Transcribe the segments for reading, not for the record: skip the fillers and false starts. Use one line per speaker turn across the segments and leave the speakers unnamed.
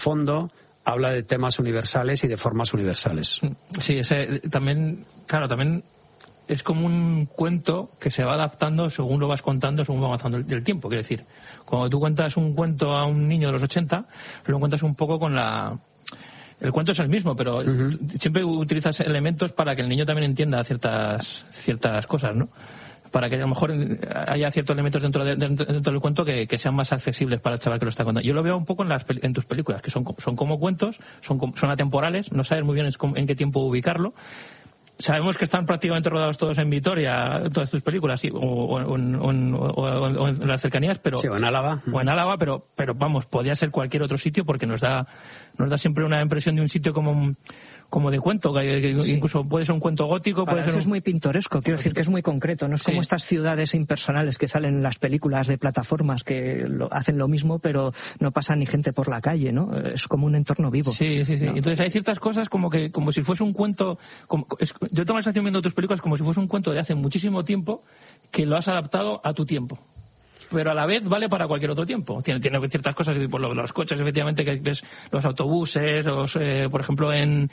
fondo habla de temas universales y de formas universales.
Sí, también es como un cuento que se va adaptando según lo vas contando, según va avanzando el tiempo. Quiero decir, cuando tú cuentas un cuento a un niño de los 80, lo cuentas un poco con el cuento es el mismo, pero siempre utilizas elementos para que el niño también entienda ciertas cosas, ¿no? Para que a lo mejor haya ciertos elementos dentro del cuento que sean más accesibles para el chaval que lo está contando. Yo lo veo un poco en tus películas, que son como cuentos, son atemporales, no sabes muy bien en qué tiempo ubicarlo. Sabemos que están prácticamente rodados todos en Vitoria, todas tus películas, o en las cercanías, pero
sí, o en Álava.
Pero vamos, podía ser cualquier otro sitio, porque nos da siempre una impresión de un sitio como de cuento, que incluso puede ser un cuento gótico.
Puede ser eso es muy pintoresco, quiero decir que es muy concreto, no es como estas ciudades impersonales que salen en las películas de plataformas que hacen lo mismo, pero no pasa ni gente por la calle, ¿no? Es como un entorno vivo.
Sí. ¿No? Entonces hay ciertas cosas como si fuese un cuento, yo tengo la sensación viendo tus películas como si fuese un cuento de hace muchísimo tiempo que lo has adaptado a tu tiempo. Pero a la vez vale para cualquier otro tiempo. Tiene ciertas cosas, por los coches, efectivamente, que ves los autobuses, por ejemplo, en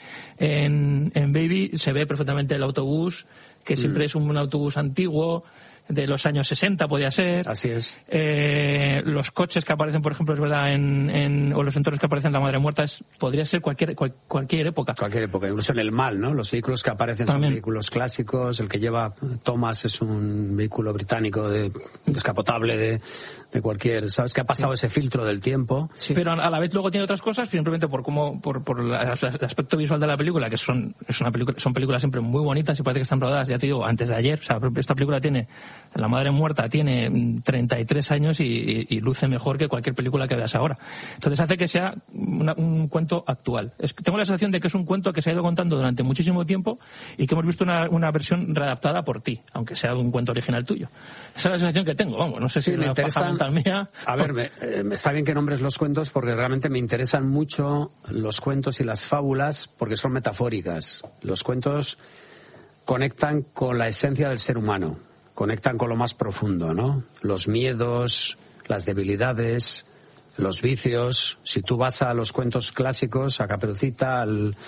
Baby se ve perfectamente el autobús, que siempre es un autobús antiguo, de los años 60 podía ser.
Así es.
Los coches que aparecen, por ejemplo, es verdad, o los entornos que aparecen en La Madre Muerta, podría ser cualquier época.
Cualquier época, incluso en El Mal, ¿no? Los vehículos que aparecen también son vehículos clásicos. El que lleva Thomas es un vehículo británico descapotable de cualquier, ¿sabes? Que ha pasado ese filtro del tiempo.
Sí. Pero a la vez luego tiene otras cosas, simplemente por el aspecto visual de la película, que son películas siempre muy bonitas y parece que están rodadas, ya te digo, antes de ayer. O sea, esta película La Madre Muerta tiene 33 años y luce mejor que cualquier película que veas ahora. Entonces hace que sea un cuento actual. Tengo la sensación de que es un cuento que se ha ido contando durante muchísimo tiempo y que hemos visto una versión readaptada por ti, aunque sea un cuento original tuyo. Esa es la sensación que tengo, vamos, no sé si
me interesa.
Mía.
A ver, está bien que nombres los cuentos porque realmente me interesan mucho los cuentos y las fábulas porque son metafóricas. Los cuentos conectan con la esencia del ser humano, conectan con lo más profundo, ¿no? Los miedos, las debilidades, los vicios. Si tú vas a los cuentos clásicos, a Caperucita,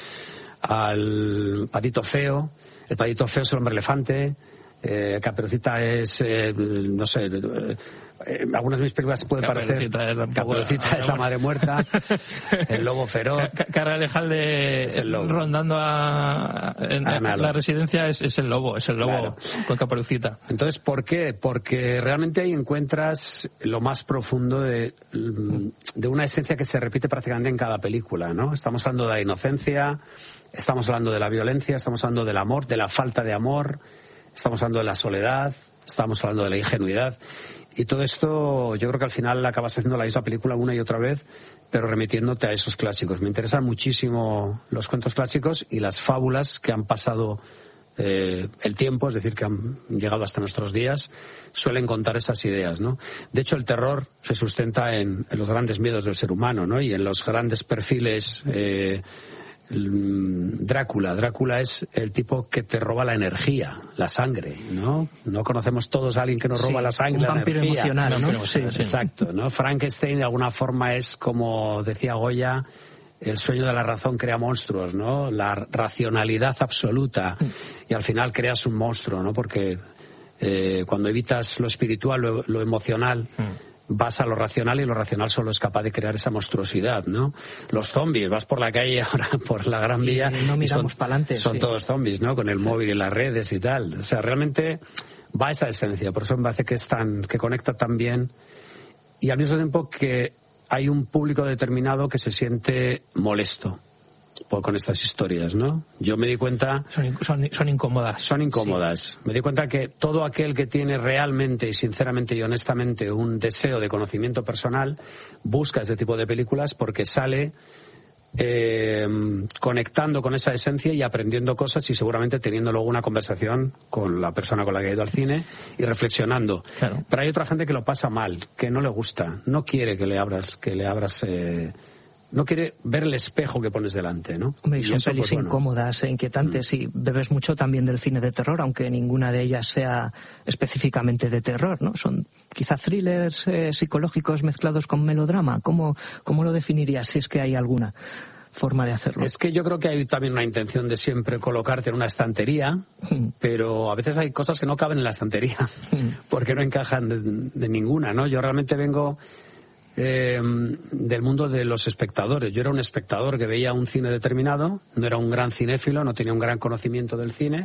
al Patito Feo, el Patito Feo es el hombre elefante, Caperucita es, no sé, algunas de mis películas pueden parecer Caperucita es La Madre Muerta, el lobo feroz.
Cara Alejalde rondando en la residencia es el lobo claro. Con Caperucita.
Entonces, ¿por qué? Porque realmente ahí encuentras lo más profundo de una esencia que se repite prácticamente en cada película, ¿no? Estamos hablando de la inocencia, estamos hablando de la violencia, estamos hablando del amor, de la falta de amor, estamos hablando de la soledad, estamos hablando de la ingenuidad. Y todo esto yo creo que al final acabas haciendo la misma película una y otra vez, pero remitiéndote a esos clásicos. Me interesan muchísimo los cuentos clásicos y las fábulas que han pasado el tiempo, es decir, que han llegado hasta nuestros días, suelen contar esas ideas, ¿no? De hecho, el terror se sustenta en los grandes miedos del ser humano, ¿no? Y en los grandes perfiles. Drácula es el tipo que te roba la energía, la sangre, ¿no? No conocemos todos a alguien que nos roba la sangre,
un vampiro
la energía.
Emocional, ¿no?
Sí, exacto, ¿no? Frankenstein de alguna forma es, como decía Goya, el sueño de la razón crea monstruos, ¿no? La racionalidad absoluta y al final creas un monstruo, ¿no? Porque cuando evitas lo espiritual, lo emocional, vas a lo racional y lo racional solo es capaz de crear esa monstruosidad, ¿no? Los zombies, vas por la calle ahora, por la Gran Vía,
no miramos para adelante.
Son todos zombies, ¿no? Con el móvil y las redes y tal. O sea, realmente va a esa esencia, por eso me parece que conecta tan bien y al mismo tiempo que hay un público determinado que se siente molesto con estas historias, ¿no? Yo me di cuenta...
Son incómodas.
Son incómodas. Sí. Me di cuenta que todo aquel que tiene realmente y sinceramente y honestamente un deseo de conocimiento personal busca este tipo de películas porque sale conectando con esa esencia y aprendiendo cosas y seguramente teniendo luego una conversación con la persona con la que ha ido al cine y reflexionando.
Claro.
Pero hay otra gente que lo pasa mal, que no le gusta, no quiere que le abras no quiere ver el espejo que pones delante, ¿no?
Hombre, y son
eso,
pelis incómodas e inquietantes, y bebes mucho también del cine de terror, aunque ninguna de ellas sea específicamente de terror, ¿no? Son quizá thrillers psicológicos mezclados con melodrama. ¿Cómo lo definirías, si es que hay alguna forma de hacerlo?
Es que yo creo que hay también una intención de siempre colocarte en una estantería, pero a veces hay cosas que no caben en la estantería, porque no encajan de ninguna, ¿no? Yo realmente vengo del mundo de los espectadores. Yo era un espectador que veía un cine determinado, no era un gran cinéfilo, no tenía un gran conocimiento del cine,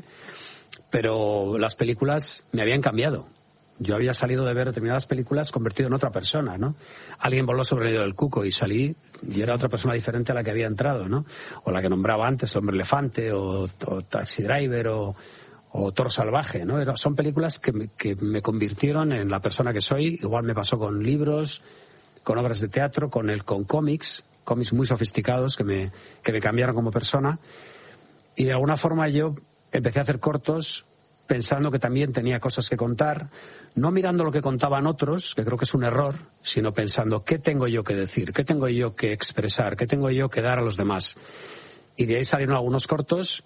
pero las películas me habían cambiado. Yo había salido de ver determinadas películas convertido en otra persona, ¿no? Alguien voló sobre el nido del cuco y salí y era otra persona diferente a la que había entrado, ¿no? O la que nombraba antes, El hombre elefante, o Taxi Driver, o Toro salvaje, ¿no? Son películas que me convirtieron en la persona que soy. Igual me pasó con libros, con obras de teatro, con cómics muy sofisticados que me cambiaron como persona. Y de alguna forma yo empecé a hacer cortos pensando que también tenía cosas que contar, no mirando lo que contaban otros, que creo que es un error, sino pensando qué tengo yo que decir, qué tengo yo que expresar, qué tengo yo que dar a los demás. Y de ahí salieron algunos cortos,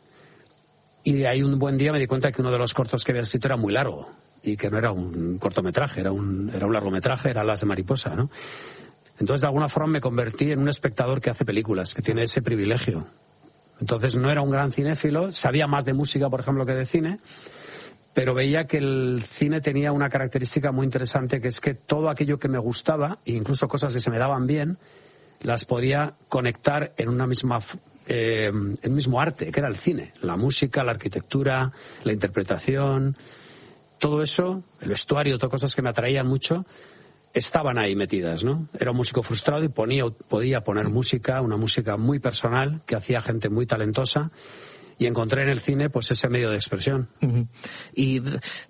y de ahí un buen día me di cuenta que uno de los cortos que había escrito era muy largo, y que no era un cortometraje, era un largometraje, era Alas de mariposa, ¿no? Entonces de alguna forma me convertí en un espectador que hace películas, que tiene ese privilegio. Entonces no era un gran cinéfilo, sabía más de música, por ejemplo, que de cine, pero veía que el cine tenía una característica muy interesante, que es que todo aquello que me gustaba, e incluso cosas que se me daban bien, las podía conectar en una misma el mismo arte, que era el cine. La música, la arquitectura, la interpretación, todo eso, el vestuario, todas cosas que me atraían mucho, estaban ahí metidas, ¿no? Era un músico frustrado y podía poner música, una música muy personal, que hacía gente muy talentosa, y encontré en el cine pues ese medio de expresión.
Uh-huh. Y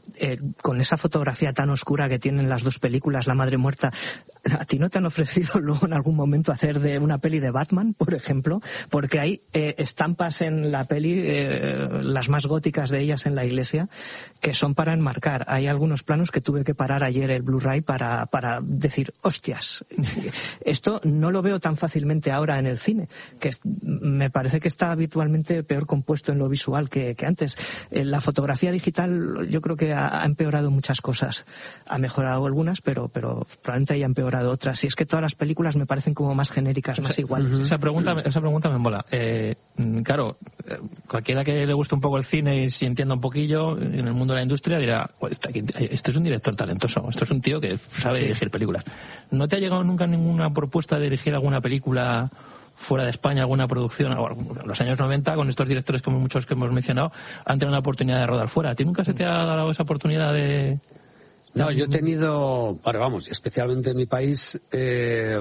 con esa fotografía tan oscura que tienen las dos películas, La madre muerta, ¿a ti no te han ofrecido luego en algún momento hacer de una peli de Batman, por ejemplo? Porque hay estampas en la peli, las más góticas de ellas en la iglesia, que son para enmarcar. Hay algunos planos que tuve que parar ayer el Blu-ray para decir, hostias, esto no lo veo tan fácilmente ahora en el cine, que me parece que está habitualmente peor compuesto en lo visual que antes. La fotografía digital yo creo que ha empeorado muchas cosas. Ha mejorado algunas, pero probablemente haya empeorado otras. Y es que todas las películas me parecen como más genéricas, más iguales.
Esa pregunta me mola. Claro, cualquiera que le guste un poco el cine y si entienda un poquillo en el mundo de la industria dirá, este es un director talentoso, esto es un tío que sabe dirigir películas. ¿No te ha llegado nunca ninguna propuesta de dirigir alguna película fuera de España, alguna producción? En los años 90, con estos directores como muchos que hemos mencionado, han tenido la oportunidad de rodar fuera. ¿A ti nunca se te ha dado esa oportunidad de...?
No, yo he tenido, especialmente en mi país, de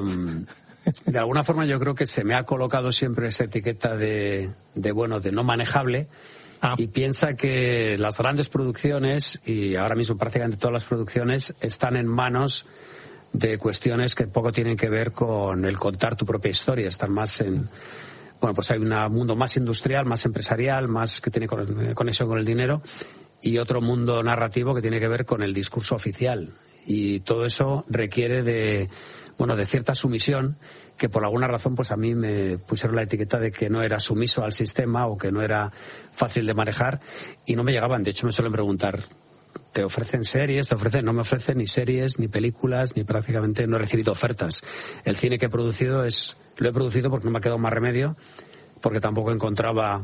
alguna forma yo creo que se me ha colocado siempre esa etiqueta de no manejable. Y piensa que las grandes producciones, y ahora mismo prácticamente todas las producciones, están en manos de cuestiones que poco tienen que ver con el contar tu propia historia, están más en... Bueno, pues hay un mundo más industrial, más empresarial, más que tiene conexión con el dinero, y otro mundo narrativo que tiene que ver con el discurso oficial. Y todo eso requiere de cierta sumisión, que por alguna razón pues a mí me pusieron la etiqueta de que no era sumiso al sistema o que no era fácil de manejar, y no me llegaban. De hecho me suelen preguntar, ¿te ofrecen series? No me ofrecen ni series, ni películas, ni prácticamente no he recibido ofertas. El cine que he producido lo he producido porque no me ha quedado más remedio, porque tampoco encontraba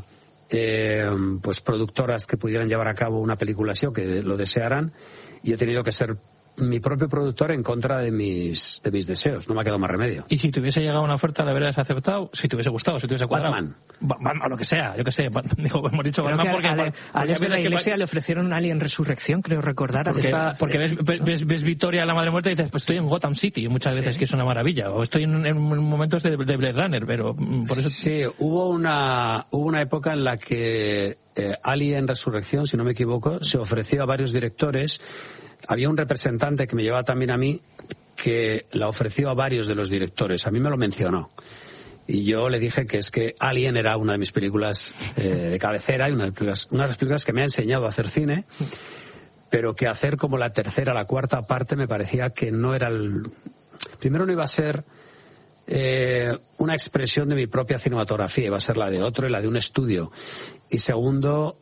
productoras que pudieran llevar a cabo una película así o que lo desearan, y he tenido que ser mi propio productor en contra de mis deseos. No me ha quedado más remedio.
¿Y si te hubiese llegado una oferta, la habrías aceptado? Si te hubiese gustado, si te hubiese cuadrado.
Batman,
o lo que sea, yo que sé. Hemos dicho
creo
Batman
porque a de la Iglesia le ofrecieron Alien Resurrección, creo recordar.
Porque ves Victoria, la madre muerta, y dices, pues estoy en Gotham City, muchas veces, que es una maravilla. O estoy en momentos de Blade Runner, pero por eso...
Sí, hubo una época en la que Alien Resurrección, si no me equivoco, se ofreció a varios directores. Había un representante que me llevaba también a mí, que la ofreció a varios de los directores. A mí me lo mencionó. Y yo le dije que es que Alien era una de mis películas de cabecera, y una de las películas que me ha enseñado a hacer cine, pero que hacer como la tercera, la cuarta parte me parecía que no era primero no iba a ser una expresión de mi propia cinematografía, iba a ser la de otro y la de un estudio. Y segundo,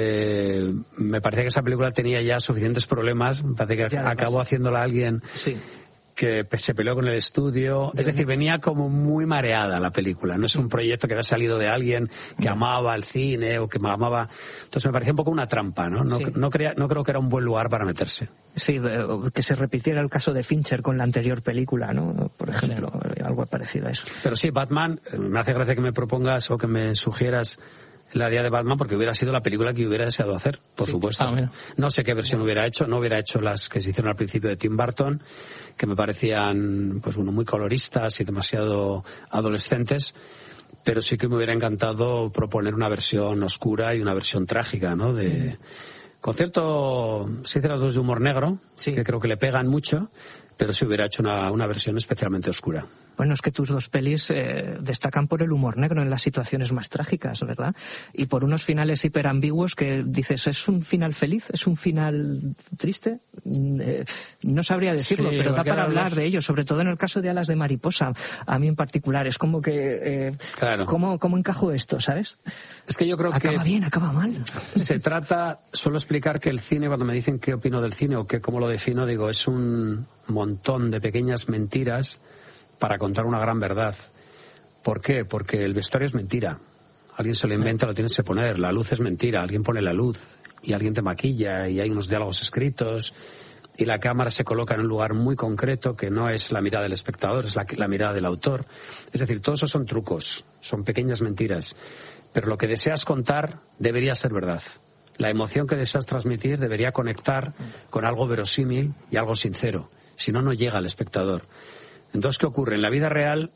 me parece que esa película tenía ya suficientes problemas, me parece que acabó haciéndola alguien que se peleó con el estudio, es decir, venía como muy mareada la película, no es un proyecto que había salido de alguien que amaba el cine o que amaba, entonces me parecía un poco una trampa, ¿no? No creo que era un buen lugar para meterse.
Sí, que se repitiera el caso de Fincher con la anterior película, ¿no? Por ejemplo, algo parecido a eso.
Pero sí, Batman, me hace gracia que me propongas o que me sugieras la idea de Batman, porque hubiera sido la película que hubiera deseado hacer, por supuesto. No sé qué versión hubiera hecho, no hubiera hecho las que se hicieron al principio de Tim Burton, que me parecían pues muy coloristas y demasiado adolescentes, pero sí que me hubiera encantado proponer una versión oscura y una versión trágica, ¿no? Con cierto, si hiciera dos de humor negro, que creo que le pegan mucho, pero sí hubiera hecho una versión especialmente oscura.
Bueno, es que tus dos pelis destacan por el humor negro en las situaciones más trágicas, ¿verdad? Y por unos finales hiperambiguos que dices, ¿es un final feliz? ¿Es un final triste? No sabría decirlo, pero da para hablar de ello, sobre todo en el caso de Alas de Mariposa, a mí en particular. Es como que, ¿cómo encajo esto, sabes?
Es que yo creo que...
Acaba bien, acaba mal.
Se trata, suelo explicar que el cine, cuando me dicen qué opino del cine o cómo lo defino, digo, es un montón de pequeñas mentiras para contar una gran verdad. ¿Por qué? Porque el vestuario es mentira. Alguien se lo inventa, lo tienes que poner. La luz es mentira. Alguien pone la luz y alguien te maquilla y hay unos diálogos escritos y la cámara se coloca en un lugar muy concreto que no es la mirada del espectador, es la mirada del autor. Es decir, todos esos son trucos, son pequeñas mentiras. Pero lo que deseas contar debería ser verdad. La emoción que deseas transmitir debería conectar con algo verosímil y algo sincero. Si no, no llega al espectador. Entonces, ¿qué ocurre? En la vida real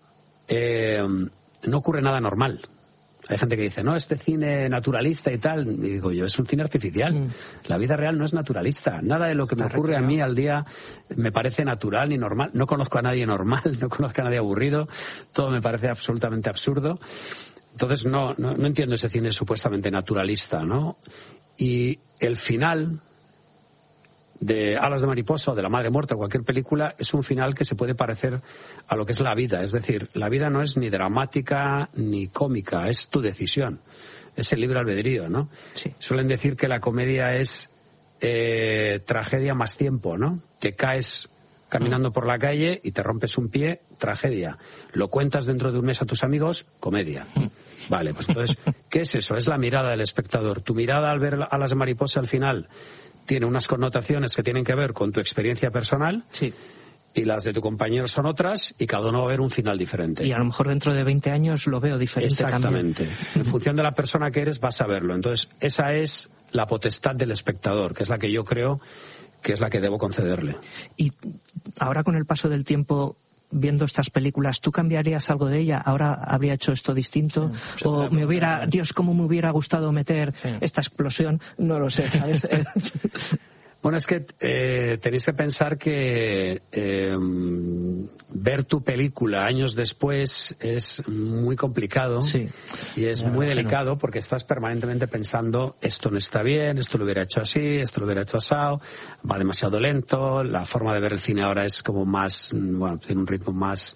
no ocurre nada normal. Hay gente que dice, no, este cine naturalista y tal. Y digo yo, es un cine artificial. La vida real no es naturalista. Nada de lo que me ocurre a mí al día me parece natural ni normal. No conozco a nadie normal, no conozco a nadie aburrido. Todo me parece absolutamente absurdo. Entonces, no entiendo ese cine supuestamente naturalista, ¿no? Y el final de Alas de Mariposa o de La Madre Muerta o cualquier película es un final que se puede parecer a lo que es la vida. Es decir, la vida no es ni dramática ni cómica, es tu decisión. Es el libre albedrío, ¿no?
Sí.
Suelen decir que la comedia es tragedia más tiempo, ¿no? Te caes caminando por la calle y te rompes un pie, tragedia. Lo cuentas dentro de un mes a tus amigos, comedia. Vale, pues entonces, ¿qué es eso? Es la mirada del espectador. Tu mirada al ver Alas de Mariposa al final tiene unas connotaciones que tienen que ver con tu experiencia personal y las de tu compañero son otras y cada uno va a ver un final diferente.
Y a lo mejor dentro de 20 años lo veo diferente.
Exactamente.
También.
En función de la persona que eres vas a verlo. Entonces, esa es la potestad del espectador, que es la que yo creo que es la que debo concederle.
Y ahora con el paso del tiempo, viendo estas películas, ¿tú cambiarías algo de ella? ¿Ahora habría hecho esto distinto?
Sí,
¿O Dios, cómo me hubiera gustado meter esta explosión? No lo sé, ¿sabes?
Bueno, es que tenéis que pensar que ver tu película años después es muy complicado y es muy delicado porque estás permanentemente pensando esto no está bien, esto lo hubiera hecho así, esto lo hubiera hecho asado, va demasiado lento, la forma de ver el cine ahora es como más, bueno, tiene un ritmo más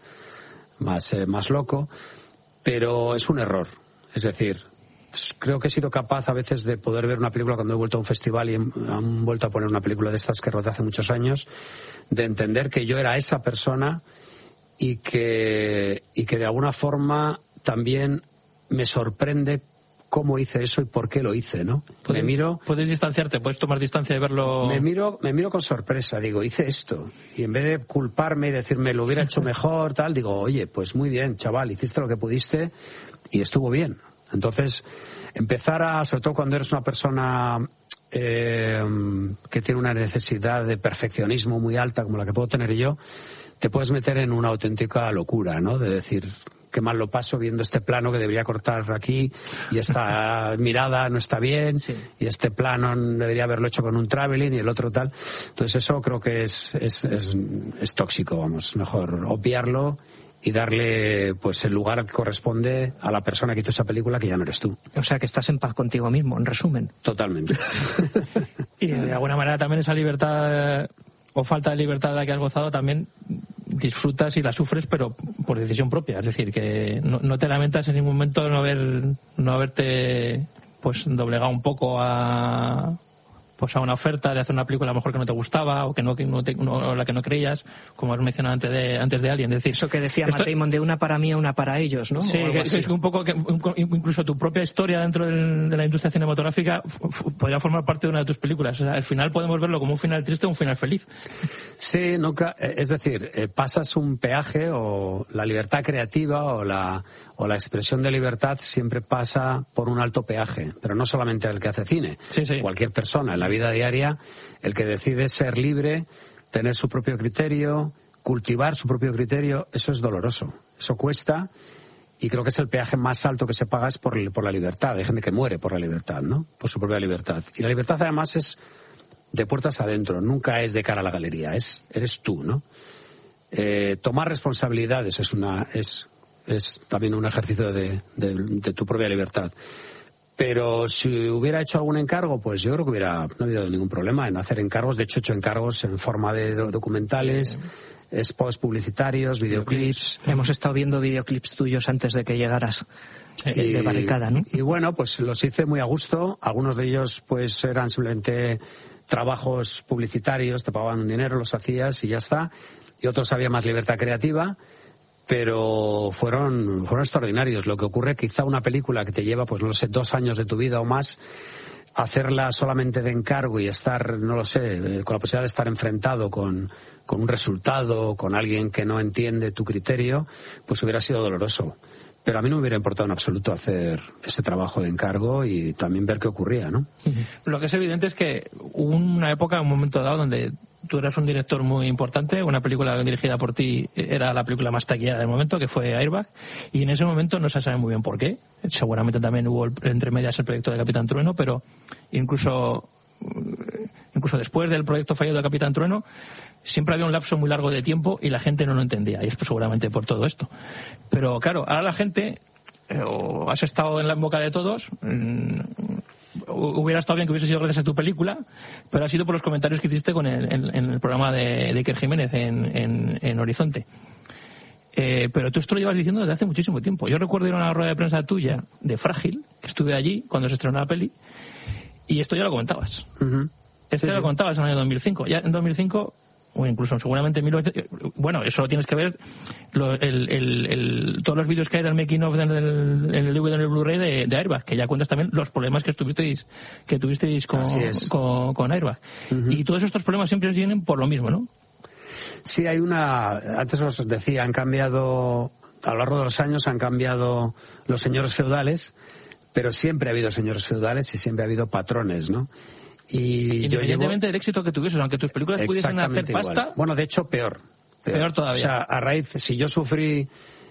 loco, pero es un error. Es decir, creo que he sido capaz a veces de poder ver una película cuando he vuelto a un festival y han vuelto a poner una película de estas que rodé hace muchos años, de entender que yo era esa persona y que de alguna forma también me sorprende cómo hice eso y por qué lo hice, ¿no?
Puedes distanciarte, puedes tomar distancia y verlo.
Me miro con sorpresa, digo, hice esto. Y en vez de culparme y decirme lo hubiera hecho mejor, tal, digo, oye, pues muy bien, chaval, hiciste lo que pudiste y estuvo bien. Entonces, sobre todo cuando eres una persona que tiene una necesidad de perfeccionismo muy alta, como la que puedo tener yo, te puedes meter en una auténtica locura, ¿no? De decir, qué mal lo paso viendo este plano que debería cortar aquí, y esta mirada no está bien, y este plano debería haberlo hecho con un traveling y el otro tal. Entonces eso creo que es tóxico, vamos, mejor obviarlo y darle pues el lugar que corresponde a la persona que hizo esa película, que ya no eres tú.
O sea, que estás en paz contigo mismo, en resumen.
Totalmente.
Y de alguna manera también esa libertad o falta de libertad de la que has gozado también disfrutas y la sufres, pero por decisión propia. Es decir, que no te lamentas en ningún momento no haberte pues doblegado un poco a una oferta de hacer una película a lo mejor que no te gustaba o la que no creías, como has mencionado antes de Alien. Es decir,
eso que decía Matt Damon, de una para mí, una para ellos, ¿no?
Sí, es un poco que incluso tu propia historia dentro de la industria cinematográfica podría formar parte de una de tus películas. O sea, al final podemos verlo como un final triste o un final feliz.
Sí, nunca, es decir, pasas un peaje, o la libertad creativa o la expresión de libertad siempre pasa por un alto peaje, pero no solamente el que hace cine,
sí.
Cualquier persona en la vida diaria, el que decide ser libre, tener su propio criterio, cultivar su propio criterio, eso es doloroso, eso cuesta, y creo que es el peaje más alto que se paga es por la libertad. Hay gente que muere por la libertad, ¿no? Por su propia libertad. Y la libertad además es de puertas adentro, nunca es de cara a la galería, eres tú, ¿no? Tomar responsabilidades es también un ejercicio de tu propia libertad. Pero si hubiera hecho algún encargo, pues yo creo que no ha habido ningún problema en hacer encargos. De hecho, he hecho encargos en forma de documentales, spots publicitarios, videoclips.
Hemos estado viendo videoclips tuyos antes de que llegaras de Barricada, ¿no?
Y bueno, pues los hice muy a gusto. Algunos de ellos pues eran simplemente trabajos publicitarios, te pagaban un dinero, los hacías y ya está. Y otros había más libertad creativa, pero fueron extraordinarios. Lo que ocurre, quizá una película que te lleva, pues no lo sé, 2 años de tu vida o más, hacerla solamente de encargo y estar, no lo sé, con la posibilidad de estar enfrentado con un resultado, con alguien que no entiende tu criterio, pues hubiera sido doloroso. Pero a mí no me hubiera importado en absoluto hacer ese trabajo de encargo y también ver qué ocurría, ¿no?
Lo que es evidente es que hubo una época, un momento dado, donde tú eras un director muy importante. Una película dirigida por ti era la película más taquillera del momento, que fue Airbag, y en ese momento no se sabe muy bien por qué. Seguramente también hubo entre medias el proyecto de Capitán Trueno, pero incluso después del proyecto fallido de Capitán Trueno siempre había un lapso muy largo de tiempo y la gente no lo entendía, y es pues seguramente por todo esto. Pero claro, ahora la gente, o has estado en la boca de todos, hubiera estado bien que hubiese sido gracias a tu película, pero ha sido por los comentarios que hiciste en el programa de Iker Jiménez en Horizonte. Pero tú esto lo llevas diciendo desde hace muchísimo tiempo. Yo recuerdo ir a una rueda de prensa tuya de Frágil, que estuve allí cuando se estrenó la peli, y esto ya lo comentabas.
Uh-huh.
Esto ya lo comentabas en el año 2005. Ya en 2005, o incluso seguramente en 1900... Bueno, eso lo tienes que ver, todos los vídeos que hay del making of en el DVD, en el Blu-ray de Airbag, que ya cuentas también los problemas que tuvisteis con Airbag. Uh-huh. Y todos estos problemas siempre vienen por lo mismo, ¿no?
Sí, antes os decía, a lo largo de los años han cambiado los señores feudales, pero siempre ha habido señores feudales y siempre ha habido patrones, ¿no? Y
independientemente del éxito que tuvieses, aunque tus películas pudiesen hacer pasta...
Igual. Bueno, de hecho, peor todavía. O sea, a raíz, si yo sufrí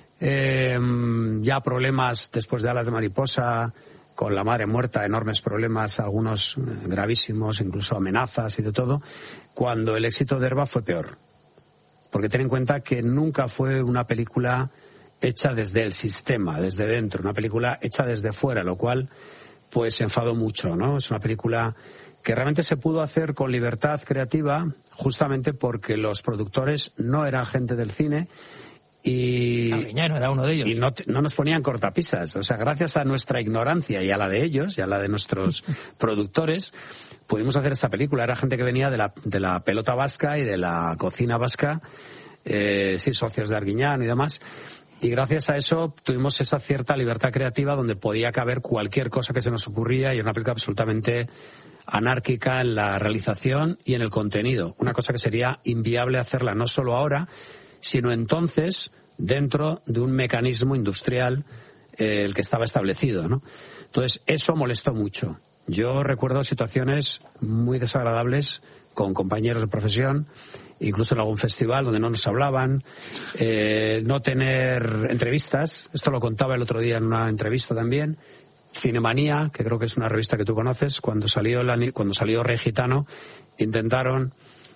ya problemas después de Alas de Mariposa, con la madre muerta, enormes problemas, algunos gravísimos, incluso amenazas y de todo, cuando el éxito de Airbag fue peor. Porque ten en cuenta que nunca fue una película hecha desde el sistema, desde dentro, una película hecha desde fuera, lo cual pues enfadó mucho, ¿no? Es una película que realmente se pudo hacer con libertad creativa, justamente porque los productores no eran gente del cine y
Arguiñano era uno de ellos.
Y no nos ponían cortapisas. O sea, gracias a nuestra ignorancia y a la de ellos y a la de nuestros productores, pudimos hacer esa película. Era gente que venía de la pelota vasca y de la cocina vasca, socios de Arguiñano y demás. Y gracias a eso tuvimos esa cierta libertad creativa donde podía caber cualquier cosa que se nos ocurría, y era una película absolutamente anárquica en la realización y en el contenido. Una cosa que sería inviable hacerla no solo ahora, sino entonces dentro de un mecanismo industrial el que estaba establecido, ¿no? Entonces eso molestó mucho. Yo recuerdo situaciones muy desagradables con compañeros de profesión, incluso en algún festival donde no nos hablaban, no tener entrevistas. Esto lo contaba el otro día en una entrevista también. Cinemanía, que creo que es una revista que tú conoces, cuando salió Rey Gitano, intentaron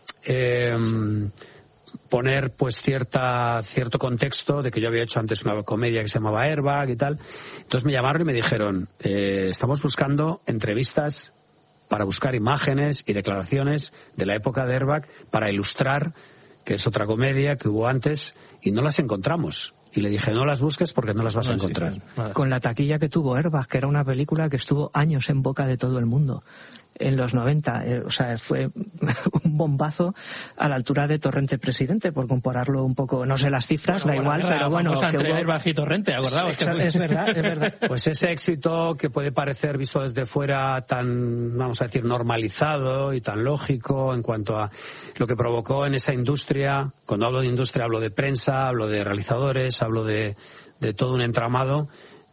poner pues cierto contexto de que yo había hecho antes una comedia que se llamaba Airbag y tal. Entonces me llamaron y me dijeron, estamos buscando entrevistas para buscar imágenes y declaraciones de la época de Airbag para ilustrar que es otra comedia que hubo antes, y no las encontramos. Y le dije, no las busques porque no las vas a encontrar.
Con la taquilla que tuvo Airbag, que era una película que estuvo años en boca de todo el mundo. En los 90, o sea, fue un bombazo a la altura de Torrente Presidente, por compararlo un poco, no sé las cifras, da igual, pero bueno.
Que entre Airbag y Torrente, acordaos.
Es verdad.
Pues ese éxito que puede parecer visto desde fuera tan, vamos a decir, normalizado y tan lógico en cuanto a lo que provocó en esa industria, cuando hablo de industria hablo de prensa, hablo de realizadores, hablo de todo un entramado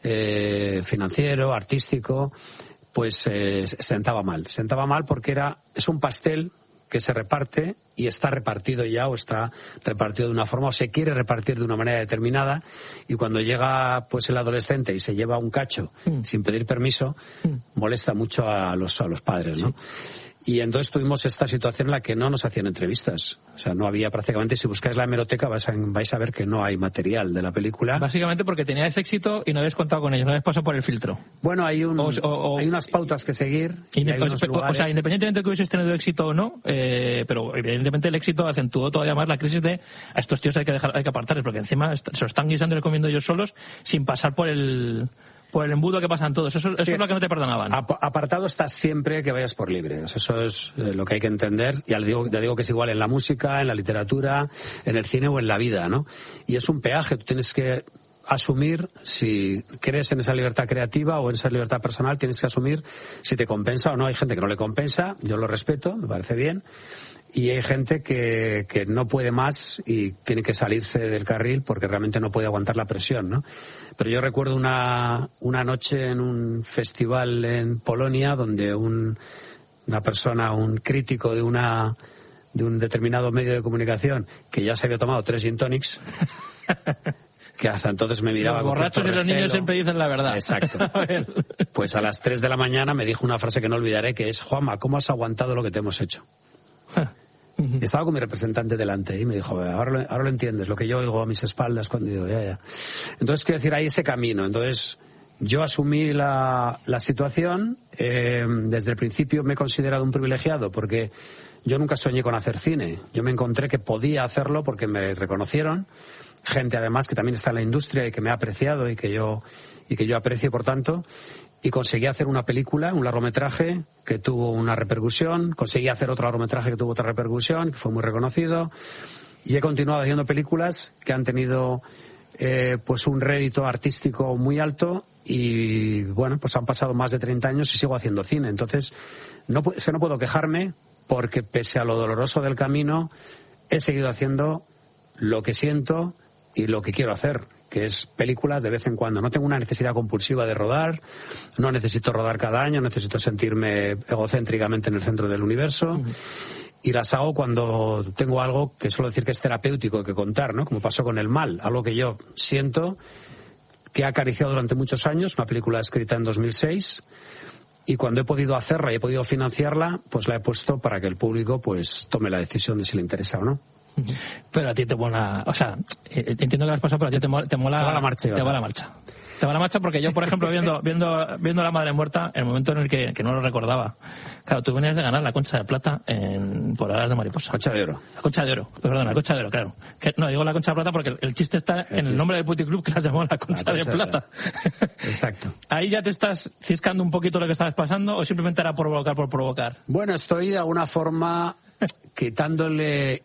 financiero, artístico, pues sentaba mal porque es un pastel que se reparte y está repartido ya, o está repartido de una forma, o se quiere repartir de una manera determinada, y cuando llega pues el adolescente y se lleva un cacho sin pedir permiso, molesta mucho a los padres, ¿no? Y entonces tuvimos esta situación en la que no nos hacían entrevistas. O sea, no había prácticamente, si buscáis la hemeroteca vais a ver que no hay material de la película.
Básicamente porque teníais éxito y no habéis contado con ellos, no habéis pasado por el filtro.
Bueno, hay unas pautas que seguir.
O sea, independientemente de que hubieseis tenido éxito o no, pero evidentemente el éxito acentuó todavía más la crisis de a estos tíos hay que apartarles, porque encima se lo están guisando y comiendo ellos solos sin pasar por el embudo que pasan todos. Eso es lo que no te perdonaban.
Apartado estás siempre que vayas por libre. Eso es lo que hay que entender. Ya digo que es igual en la música, en la literatura, en el cine o en la vida, ¿no? Y es un peaje. Tú tienes que asumir si crees en esa libertad creativa o en esa libertad personal, tienes que asumir si te compensa o no. Hay gente que no le compensa, yo lo respeto, me parece bien. Y hay gente que no puede más y tiene que salirse del carril porque realmente no puede aguantar la presión, ¿no? Pero yo recuerdo una noche en un festival en Polonia donde una persona, un crítico de un determinado medio de comunicación que ya se había tomado 3 gin tonics, que hasta entonces me miraba
los borrachos y los niños siempre dicen la verdad.
Exacto. Pues a las 3 de la mañana me dijo una frase que no olvidaré, que es: Juanma, ¿cómo has aguantado lo que te hemos hecho? Estaba con mi representante delante y me dijo: ahora lo entiendes, lo que yo oigo a mis espaldas cuando digo ya. Entonces, quiero decir, hay ese camino. Entonces, yo asumí la situación. Desde el principio me he considerado un privilegiado porque yo nunca soñé con hacer cine. Yo me encontré que podía hacerlo porque me reconocieron. Gente, además, que también está en la industria y que me ha apreciado y que yo aprecio, por tanto. Y conseguí hacer una película, un largometraje que tuvo una repercusión, conseguí hacer otro largometraje que tuvo otra repercusión, que fue muy reconocido, y he continuado haciendo películas que han tenido pues un rédito artístico muy alto, y bueno, pues han pasado más de 30 años y sigo haciendo cine. Entonces, no puedo quejarme porque pese a lo doloroso del camino, he seguido haciendo lo que siento y lo que quiero hacer, que es películas de vez en cuando. No tengo una necesidad compulsiva de rodar, no necesito rodar cada año, necesito sentirme egocéntricamente en el centro del universo, y las hago cuando tengo algo que suelo decir que es terapéutico que contar, ¿no? Como pasó con El Mal, algo que yo siento, que he acariciado durante muchos años, una película escrita en 2006, y cuando he podido hacerla y he podido financiarla, pues la he puesto para que el público pues tome la decisión de si le interesa o no.
Pero a ti te mola, o sea, entiendo que las cosas, pero a ti te mola
te va la marcha.
Te va la marcha. Te va la marcha porque yo, por ejemplo, viendo La Madre Muerta, el momento en el que no lo recordaba. Claro, tú venías de ganar la Concha de Plata por Alas de Mariposa.
Concha de Oro.
La Concha de Oro, perdona, la Concha de Oro, claro. No, digo la Concha de Plata porque el chiste está en el nombre del puticlub que la llamó la Concha de Plata.
Exacto.
¿Ahí ya te estás ciscando un poquito lo que estabas pasando o simplemente era por provocar?
Bueno, estoy de alguna forma quitándole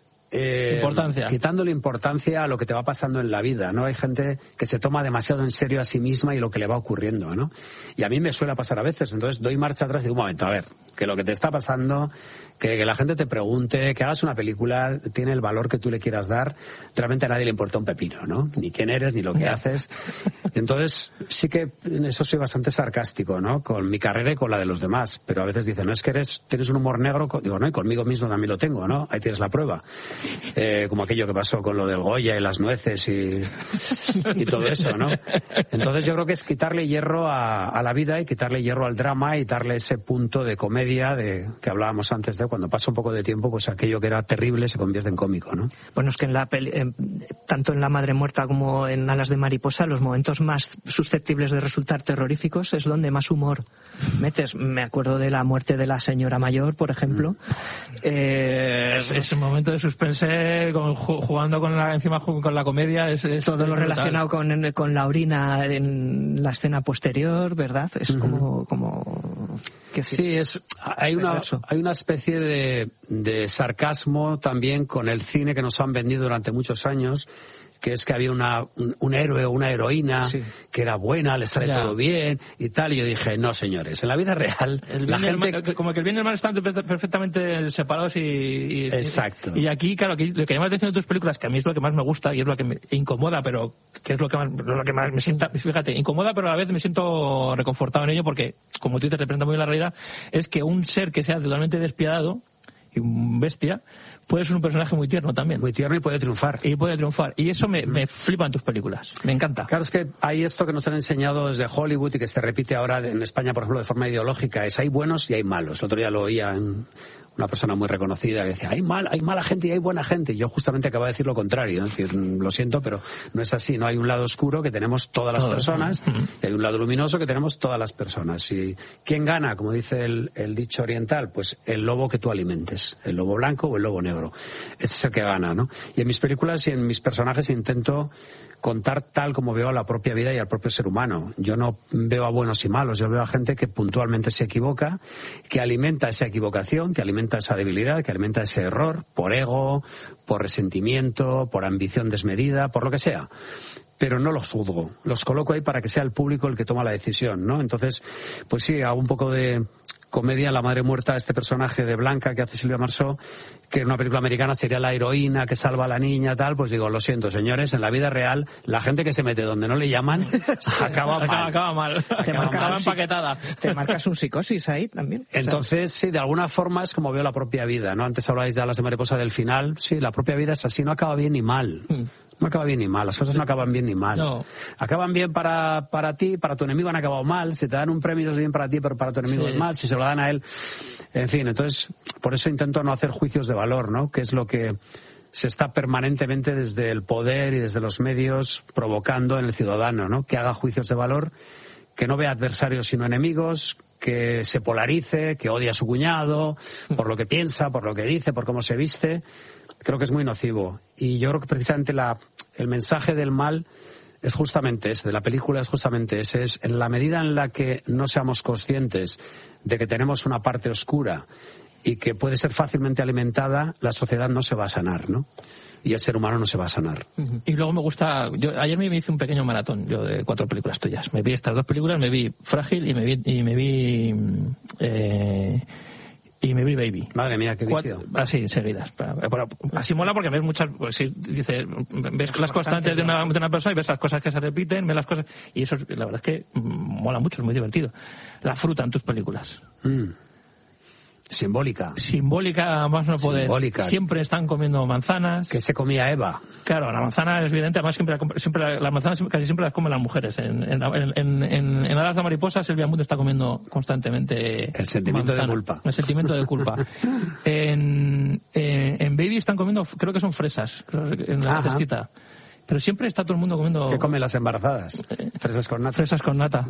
importancia a lo que te va pasando en la vida, ¿no? Hay gente que se toma demasiado en serio a sí misma y lo que le va ocurriendo, ¿no? Y a mí me suele pasar a veces, entonces doy marcha atrás y digo, un momento, a ver, que lo que te está pasando, que la gente te pregunte, que hagas una película, tiene el valor que tú le quieras dar, realmente a nadie le importa un pepino, ¿no? Ni quién eres, ni lo que haces. Entonces, sí que en eso soy bastante sarcástico, ¿no? Con mi carrera y con la de los demás, pero a veces dicen, no, es que tienes un humor negro, digo, no, y conmigo mismo también lo tengo, ¿no? Ahí tienes la prueba. Como aquello que pasó con lo del Goya y las nueces y todo eso, ¿no? Entonces yo creo que es quitarle hierro a la vida y quitarle hierro al drama y darle ese punto de comedia que hablábamos antes de cuando pasa un poco de tiempo, pues aquello que era terrible se convierte en cómico, ¿no?
Bueno, es que tanto en La Madre Muerta como en Alas de Mariposa, los momentos más susceptibles de resultar terroríficos es donde más humor metes. Me acuerdo de la muerte de la señora mayor, por ejemplo.
Es un momento de suspense jugando con la comedia. Es
todo lo relacionado con la orina en la escena posterior, ¿verdad? Es como
sí, hay una especie de sarcasmo también con el cine que nos han vendido durante muchos años, que es que había un héroe o una heroína que era buena, le sale todo bien y tal, y yo dije, no señores, en la vida real la gente...
como que el bien y el mal están perfectamente separados y
exacto.
Y aquí, claro, aquí, lo que llama la atención de tus películas, que a mí es lo que más me gusta y es lo que me incomoda, pero que es lo que más me sienta, fíjate, incomoda, pero a la vez me siento reconfortado en ello, porque, como tú te representa muy bien la realidad, es que un ser que sea totalmente despiadado y un bestia puede ser un personaje muy tierno también.
Muy tierno y puede triunfar.
Y eso me flipa en tus películas. Me encanta.
Claro, es que hay esto que nos han enseñado desde Hollywood y que se repite ahora en España, por ejemplo, de forma ideológica, es hay buenos y hay malos. El otro día lo oía en una persona muy reconocida que decía, hay mala gente y hay buena gente. Y yo justamente acabo de decir lo contrario, ¿no? Es decir, lo siento, pero no es así. No hay un lado oscuro que tenemos todas las personas y hay un lado luminoso que tenemos todas las personas. Y ¿quién gana? Como dice el dicho oriental, pues el lobo que tú alimentes, el lobo blanco o el lobo negro. Ese es el que gana, ¿no? Y en mis películas y en mis personajes intento contar tal como veo a la propia vida y al propio ser humano. Yo no veo a buenos y malos, yo veo a gente que puntualmente se equivoca, que alimenta esa equivocación, que alimenta esa debilidad, que alimenta ese error, por ego, por resentimiento, por ambición desmedida, por lo que sea. Pero no los juzgo, los coloco ahí para que sea el público el que toma la decisión, ¿no? Entonces, pues sí, hago un poco de comedia. La Madre Muerta, este personaje de Blanca que hace Silvia Marsó, que en una película americana sería la heroína que salva a la niña, tal, pues digo, lo siento, señores, en la vida real, la gente que se mete donde no le llaman, acaba mal.
Acaba empaquetada.
Te marcas un psicosis ahí también.
Entonces, sí, de alguna forma es como veo la propia vida, ¿no? Antes hablabais de Alas de Mariposa del final, sí, la propia vida es así, no acaba bien ni mal. No acaba bien ni mal, las cosas no acaban bien ni mal.
No.
Acaban bien para ti, para tu enemigo han acabado mal, si te dan un premio es bien para ti, pero para tu enemigo es mal, si se lo dan a él. En fin, entonces, por eso intento no hacer juicios de valor, ¿no? Que es lo que se está permanentemente desde el poder y desde los medios provocando en el ciudadano, ¿no? Que haga juicios de valor, que no vea adversarios sino enemigos, que se polarice, que odie a su cuñado, por lo que piensa, por lo que dice, por cómo se viste. Creo que es muy nocivo. Y yo creo que precisamente el mensaje del mal es justamente ese, de la película es justamente ese. Es en la medida en la que no seamos conscientes de que tenemos una parte oscura y que puede ser fácilmente alimentada, la sociedad no se va a sanar, ¿no? Y el ser humano no se va a sanar.
Y luego me gusta... ayer me hice un pequeño maratón de 4 películas tuyas. Me vi estas 2 películas, me vi Frágil y me vi Baby.
Madre mía, qué vicio.
Así, seguidas. Así mola porque ves muchas... Pues, sí, dice, ves las constantes de una persona y ves las cosas que se repiten, ves las cosas... Y eso, la verdad es que mola mucho, es muy divertido. La fruta en tus películas.
Simbólica,
más no poder.
Simbólica.
Siempre están comiendo manzanas.
¿Qué se comía Eva?
Claro, la manzana es evidente, además las manzanas casi siempre las comen las mujeres. En Alas de Mariposa, Silvia Mundo está comiendo constantemente
el sentimiento
manzana,
de culpa.
El sentimiento de culpa. En Baby están comiendo, creo que son fresas, en la cestita. Pero siempre está todo el mundo comiendo...
¿Qué comen las embarazadas? Fresas con nata.
Fresas con nata.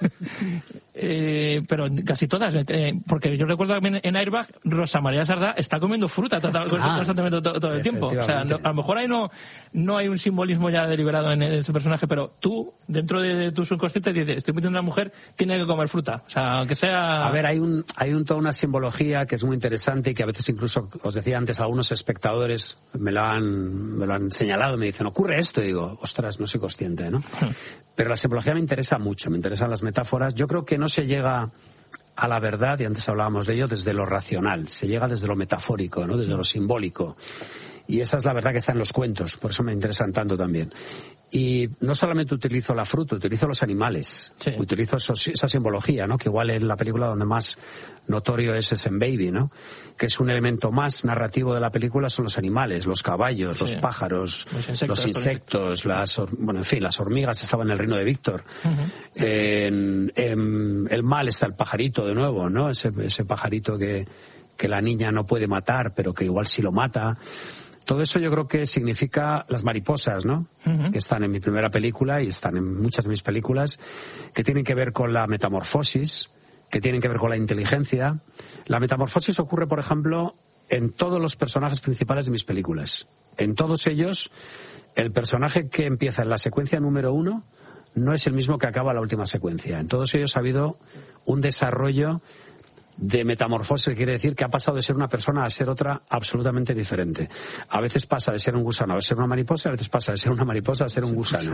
Pero casi todas. Porque yo recuerdo también en Airbag, Rosa María Sardá está comiendo fruta constantemente todo el tiempo. O sea, a lo mejor ahí no hay un simbolismo ya deliberado en ese personaje, pero tú, dentro de tu subconsciente, dices, estoy metiendo a una mujer, tiene que comer fruta. O sea, aunque sea...
A ver, hay toda una simbología que es muy interesante y que a veces incluso, os decía antes, algunos espectadores me lo han señalado, me dicen, ocurre esto, y digo, ostras, no soy consciente, ¿no? Pero la simbología me interesa mucho, me interesan las metáforas. Yo creo que no se llega a la verdad, y antes hablábamos de ello, desde lo racional, se llega desde lo metafórico, ¿no? Desde lo simbólico. Y esa es la verdad que está en los cuentos, por eso me interesan tanto también. Y no solamente utilizo la fruta, utilizo los animales,
sí.
Utilizo esa simbología, ¿no? Que igual en la película donde más notorio es en Baby, ¿no? Que es un elemento más narrativo de la película, son los animales, los caballos, sí. Los pájaros, los insectos, las hormigas estaban en el reino de Víctor. En el mal está el pajarito de nuevo, ¿no? Ese pajarito que que la niña no puede matar, pero que igual sí lo mata. Todo eso yo creo que significa las mariposas, ¿no? Uh-huh. Que están en mi primera película y están en muchas de mis películas, que tienen que ver con la metamorfosis, que tienen que ver con la inteligencia. La metamorfosis ocurre, por ejemplo, en todos los personajes principales de mis películas. En todos ellos, el personaje que empieza en la secuencia número 1 no es el mismo que acaba la última secuencia. En todos ellos ha habido un desarrollo de metamorfosis, que quiere decir que ha pasado de ser una persona a ser otra absolutamente diferente. A veces pasa de ser un gusano a ser una mariposa, a veces pasa de ser una mariposa a ser un gusano.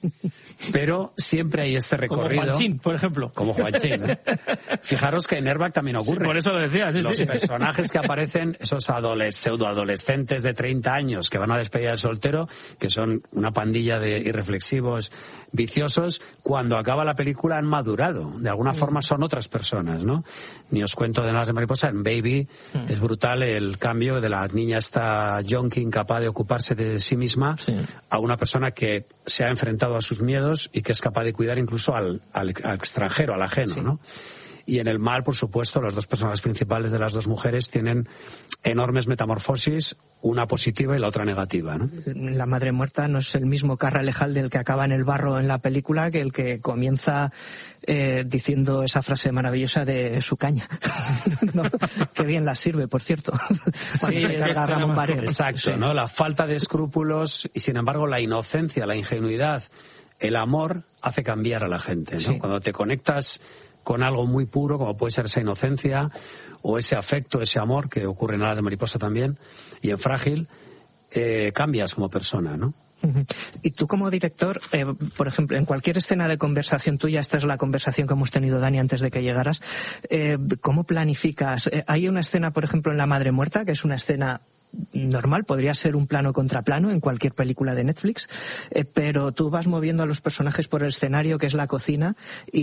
Pero siempre hay este recorrido.
Como Juanchín, por ejemplo.
Como Juanchín, ¿eh? Fijaros que en Airbag también ocurre.
Sí, por eso lo decía, sí,
Los personajes que aparecen, esos pseudoadolescentes de 30 años que van a despedida de soltero, que son una pandilla de irreflexivos, viciosos, cuando acaba la película han madurado. De alguna forma son otras personas, ¿no? Ni os cuento de Alas de Mariposa, en Baby es brutal el cambio de la niña esta junkie incapaz de ocuparse de sí misma a una persona que se ha enfrentado a sus miedos y que es capaz de cuidar incluso al extranjero, al ajeno, ¿no? Y en El Mal, por supuesto, los dos personajes principales de las dos mujeres tienen enormes metamorfosis, una positiva y la otra negativa, ¿no?
La madre muerta no es el mismo Carralejal del que acaba en el barro en la película que el que comienza diciendo esa frase maravillosa de su caña. ¿No? Qué bien la sirve, por cierto.
Sí, exacto, ¿no? La falta de escrúpulos y, sin embargo, la inocencia, la ingenuidad, el amor hace cambiar a la gente, ¿no? Sí. Cuando te conectas con algo muy puro, como puede ser esa inocencia o ese afecto, ese amor, que ocurre en Alas de Mariposa también, y en Frágil, cambias como persona, ¿no?
Y tú como director, por ejemplo, en cualquier escena de conversación tuya, esta es la conversación que hemos tenido, Dani, antes de que llegaras, ¿cómo planificas? Hay una escena, por ejemplo, en La Madre Muerta, que es una escena normal, podría ser un plano contra plano en cualquier película de Netflix, pero tú vas moviendo a los personajes por el escenario, que es la cocina,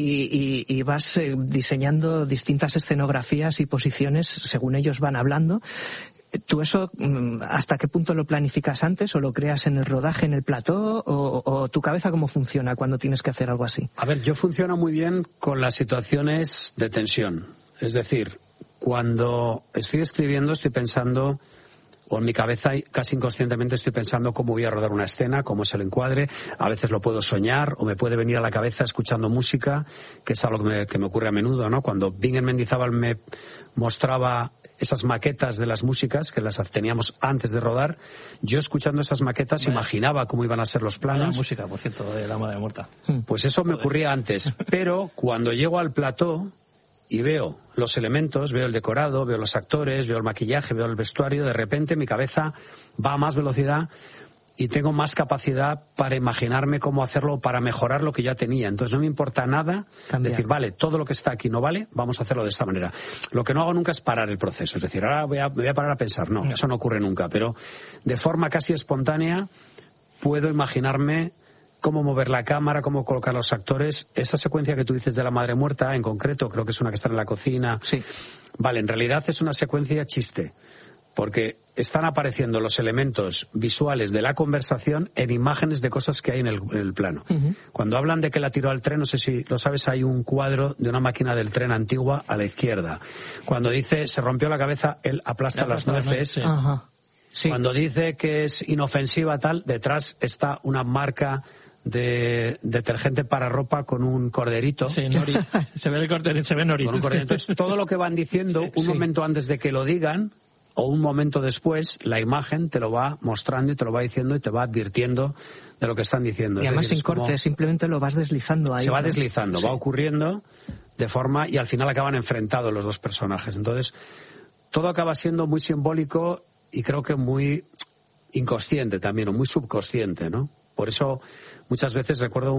y vas diseñando distintas escenografías y posiciones según ellos van hablando. ¿Tú eso hasta qué punto lo planificas antes o lo creas en el rodaje, en el plató, o tu cabeza cómo funciona cuando tienes que hacer algo así?
A ver, yo funciono muy bien con las situaciones de tensión. Es decir, cuando estoy escribiendo estoy pensando, o en mi cabeza casi inconscientemente estoy pensando cómo voy a rodar una escena, cómo es el encuadre. A veces lo puedo soñar o me puede venir a la cabeza escuchando música, que es algo que me ocurre a menudo, ¿no? Cuando Bing en Mendizábal me mostraba esas maquetas de las músicas que las teníamos antes de rodar, yo escuchando esas maquetas imaginaba cómo iban a ser los planos.
La música, por cierto, de La Madre Muerta.
Pues eso me ocurría antes, pero cuando llego al plató y veo los elementos, veo el decorado, veo los actores, veo el maquillaje, veo el vestuario, de repente mi cabeza va a más velocidad y tengo más capacidad para imaginarme cómo hacerlo, para mejorar lo que ya tenía. Entonces no me importa nada decir, vale, todo lo que está aquí no vale, vamos a hacerlo de esta manera. Lo que no hago nunca es parar el proceso, es decir, ahora me voy a parar a pensar. No, eso no ocurre nunca, pero de forma casi espontánea puedo imaginarme cómo mover la cámara, cómo colocar los actores. Esa secuencia que tú dices de La Madre Muerta, en concreto, creo que es una que está en la cocina.
Sí.
Vale, en realidad es una secuencia chiste, porque están apareciendo los elementos visuales de la conversación en imágenes de cosas que hay en el plano. Uh-huh. Cuando hablan de que la tiró al tren, no sé si lo sabes, hay un cuadro de una máquina del tren antigua a la izquierda. Cuando dice se rompió la cabeza, él aplasta las nueces.
Sí. Uh-huh. Sí.
Cuando dice que es inofensiva tal, detrás está una marca de detergente para ropa con un corderito.
Sí, Nori. Se ve el corderito, se ve Nori.
Con un corderito. Entonces, todo lo que van diciendo, un momento antes de que lo digan, o un momento después, la imagen te lo va mostrando y te lo va diciendo y te va advirtiendo de lo que están diciendo.
Y además sin corte, simplemente lo vas deslizando ahí.
Se va deslizando, va ocurriendo de forma, y al final acaban enfrentados los dos personajes. Entonces, todo acaba siendo muy simbólico y creo que muy inconsciente también, o muy subconsciente, ¿no? Por eso, muchas veces recuerdo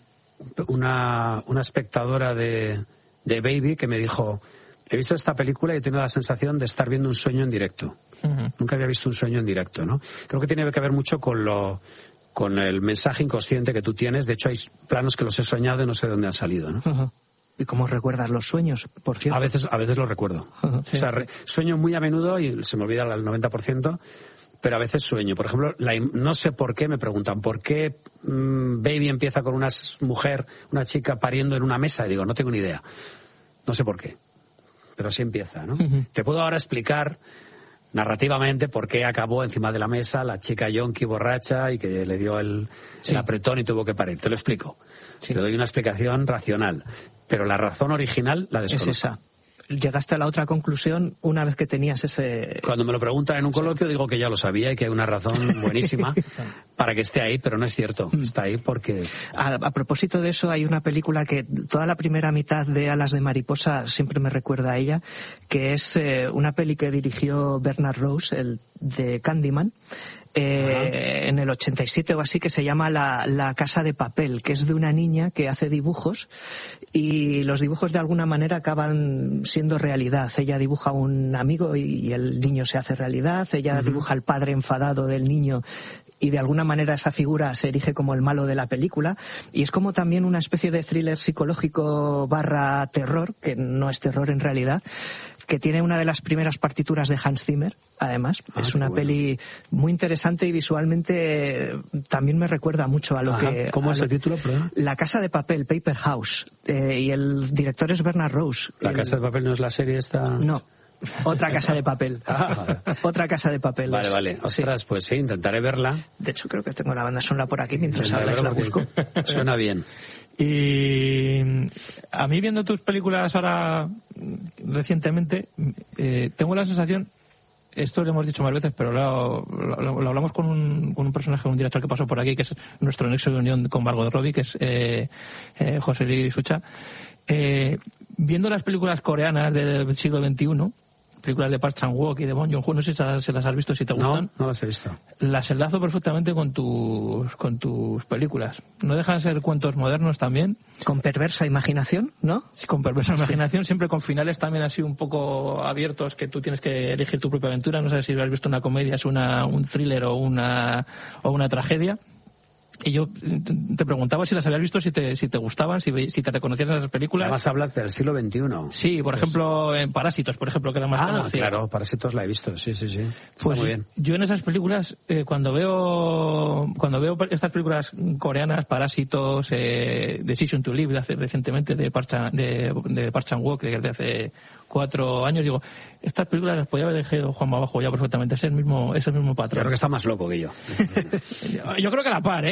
una espectadora de Baby que me dijo: he visto esta película y he tenido la sensación de estar viendo un sueño en directo. Uh-huh. Nunca había visto un sueño en directo, ¿no? Creo que tiene que ver mucho con el mensaje inconsciente que tú tienes. De hecho, hay planos que los he soñado y no sé de dónde han salido, ¿no?
Uh-huh. ¿Y cómo recuerdas los sueños, por cierto?
A veces los recuerdo. Uh-huh. Sí. O sea, sueño muy a menudo y se me olvida el 90%, pero a veces sueño. Por ejemplo, no sé por qué, me preguntan, ¿por qué Baby empieza con una chica pariendo en una mesa? Y digo, no tengo ni idea. No sé por qué. pero así empieza, ¿no? Te puedo ahora explicar narrativamente por qué acabó encima de la mesa la chica yonki borracha y que le dio el apretón y tuvo que parir. Te lo explico. Te doy una explicación racional, pero la razón original la desconozco.
Es esa. Llegaste a la otra conclusión una vez que tenías ese...
Cuando me lo preguntan en un coloquio digo que ya lo sabía y que hay una razón buenísima para que esté ahí, pero no es cierto. Está ahí porque...
A propósito de eso, hay una película que toda la primera mitad de Alas de Mariposa siempre me recuerda a ella, que es una peli que dirigió Bernard Rose, el de Candyman, en el 87 o así, que se llama La Casa de Papel, que es de una niña que hace dibujos y los dibujos de alguna manera acaban siendo realidad. Ella dibuja a un amigo y el niño se hace realidad, ella dibuja al padre enfadado del niño y de alguna manera esa figura se erige como el malo de la película, y es como también una especie de thriller psicológico / terror, que no es terror en realidad, que tiene una de las primeras partituras de Hans Zimmer, además. Es una peli muy interesante y visualmente también me recuerda mucho a lo que...
¿Cómo es el título, perdón?
La Casa de Papel, Paper House, y el director es Bernard Rose.
¿La Casa de Papel no es la serie esta...?
No. Otra Casa de Papel. Otra Casa de Papel.
Vale. Ostras, pues sí, intentaré verla.
De hecho, creo que tengo la banda sonora por aquí mientras hablas, la busco.
Suena bien.
Y a mí, viendo tus películas ahora recientemente, tengo la sensación, esto lo hemos dicho más veces, pero lo hablamos con un personaje, un director que pasó por aquí, que es nuestro nexo de unión con Margot Robbie, que es José Luis Sucha. Viendo las películas coreanas del siglo XXI, películas de Park Chan-wook y de Bong Joon-ho, no sé si las has visto, si te gustan.
No las he visto.
Las enlazo perfectamente con tus películas. No dejan de ser cuentos modernos también.
Con perversa imaginación, ¿no?
Sí, con perversa imaginación, siempre con finales también así un poco abiertos, que tú tienes que elegir tu propia aventura. No sé si has visto una comedia, es un thriller o una tragedia. Y yo te preguntaba si las habías visto, si te gustaban, si te reconocías en esas películas.
Además hablas del siglo XXI.
Sí, por ejemplo, en Parásitos, por ejemplo, que era más conocida.
Claro, Parásitos la he visto, sí.
Pues
muy bien.
Yo en esas películas, cuando veo estas películas coreanas, Parásitos, Decision to Live, recientemente, de Park Chan-wook, de hace 4 años, digo, estas películas las podía haber dejado Juan Babajo ya perfectamente, es el mismo patrón.
Yo creo que está más loco que yo.
Yo creo que a la par,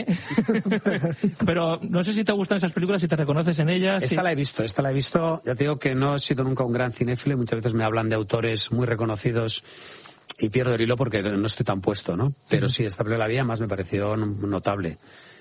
Pero no sé si te gustan esas películas, si te reconoces en ellas.
Esta la he visto. Ya te digo que no he sido nunca un gran cinéfilo y muchas veces me hablan de autores muy reconocidos y pierdo el hilo porque no estoy tan puesto, ¿no? Pero sí, esta película la vi, además me pareció notable.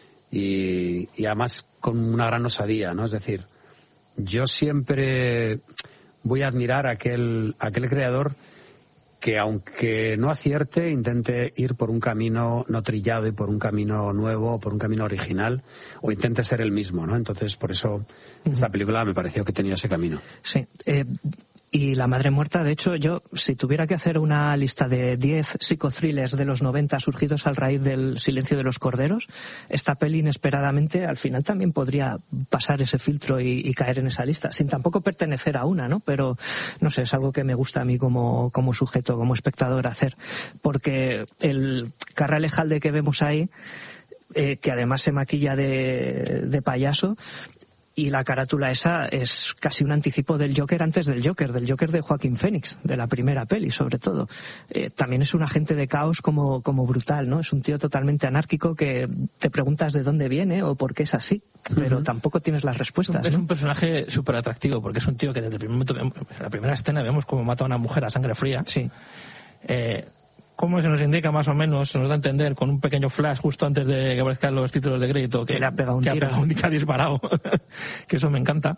Y además con una gran osadía, ¿no? Es decir, yo siempre voy a admirar a aquel creador que, aunque no acierte, intente ir por un camino no trillado y por un camino nuevo, por un camino original, o intente ser el mismo, ¿no? Entonces, por eso esta película me pareció que tenía ese camino.
Sí. Y La Madre Muerta, de hecho, yo, si tuviera que hacer una lista de 10 psicothrillers de los 90 surgidos a raíz del Silencio de los Corderos, esta peli inesperadamente al final también podría pasar ese filtro y caer en esa lista, sin tampoco pertenecer a una, ¿no? Pero, no sé, es algo que me gusta a mí como sujeto, como espectador hacer, porque el Carra Alejalde que vemos ahí, que además se maquilla de payaso, y la carátula esa es casi un anticipo del Joker antes del Joker de Joaquín Phoenix, de la primera peli, sobre todo. También es un agente de caos como brutal, ¿no? Es un tío totalmente anárquico que te preguntas de dónde viene o por qué es así, pero tampoco tienes las respuestas,
Es
¿no?
un personaje súper atractivo, porque es un tío que desde el primer momento, en la primera escena, vemos cómo mata a una mujer a sangre fría.
Sí.
Como se nos indica más o menos, se nos da a entender con un pequeño flash justo antes de que aparezcan los títulos de crédito
que le ha pegado un tiro,
que ha disparado, que eso me encanta.